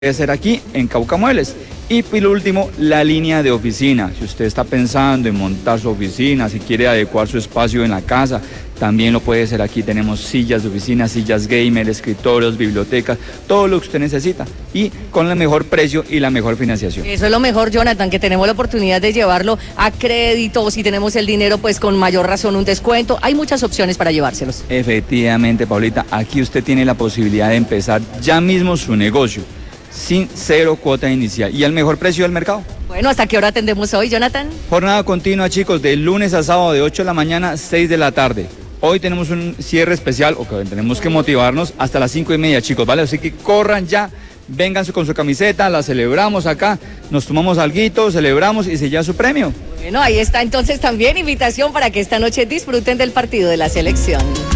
Debe ser aquí en Cauca Muebles. Y por último, la línea de oficina. Si usted está pensando en montar su oficina, si quiere adecuar su espacio en la casa, también lo puede hacer aquí. Tenemos sillas de oficina, sillas gamer, escritorios, bibliotecas, todo lo que usted necesita. Y con el mejor precio y la mejor financiación. Eso es lo mejor, Jonathan, que tenemos la oportunidad de llevarlo a crédito, o si tenemos el dinero, pues con mayor razón un descuento. Hay muchas opciones para llevárselos. Efectivamente, Paulita, aquí usted tiene la posibilidad de empezar ya mismo su negocio, sin cero cuota inicial y al mejor precio del mercado. Bueno, ¿hasta qué hora atendemos hoy, Jonathan? Jornada continua, chicos, de lunes a sábado de 8 de la mañana a 6 de la tarde. Hoy tenemos un cierre especial, o que tenemos que motivarnos hasta las 5:30, chicos, ¿vale? Así que corran ya, vengan con su camiseta, la celebramos acá, nos tomamos alguito, celebramos y se lleva su premio. Bueno, ahí está entonces también invitación para que esta noche disfruten del partido de la selección.